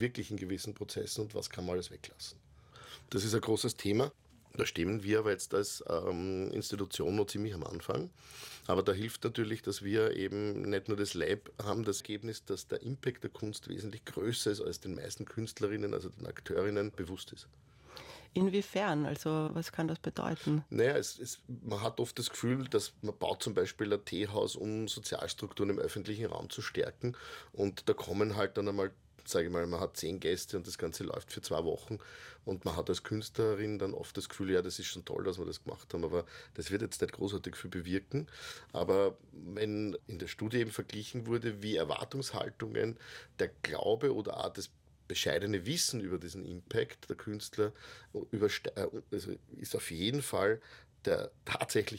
wirklich in gewissen Prozessen und was kann man alles weglassen. Das ist ein großes Thema. Da stehen wir aber jetzt als Institution noch ziemlich am Anfang. Aber da hilft natürlich, dass wir eben nicht nur das Lab haben, das Ergebnis, dass der Impact der Kunst wesentlich größer ist, als den meisten Künstlerinnen, also den Akteurinnen, bewusst ist. Inwiefern? Also was kann das bedeuten? Naja, man hat oft das Gefühl, dass man baut zum Beispiel ein Teehaus, um Sozialstrukturen im öffentlichen Raum zu stärken. Und da kommen halt dann einmal, sage ich mal, man hat 10 Gäste und das Ganze läuft für 2 Wochen. Und man hat als Künstlerin dann oft das Gefühl, ja, das ist schon toll, dass wir das gemacht haben, aber das wird jetzt nicht großartig viel bewirken. Aber wenn in der Studie eben verglichen wurde, wie Erwartungshaltungen, der Glaube oder auch das bescheidene Wissen über diesen Impact der Künstler also ist auf jeden Fall der tatsächliche